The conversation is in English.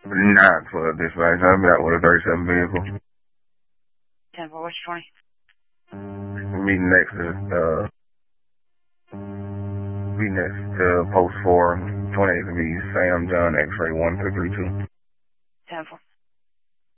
Not for dispatch. I'll be out with a 37 vehicle. 10-4, what's your 20? Meeting next to post 4. 28 to be Sam John X-ray 1232. 10-4.